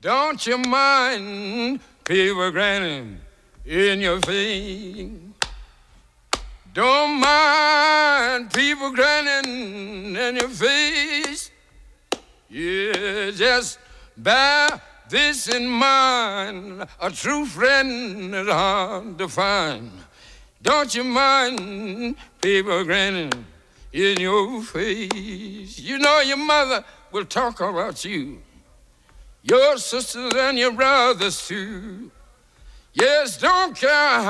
Don't you mind people grinning in your face? Don't mind people grinning in your face. Yeah, just bear this in mind. A true friend is hard to find. Don't you mind people grinning in your face? You know your mother will talk about you, your sisters and your brothers too. Yes, don't care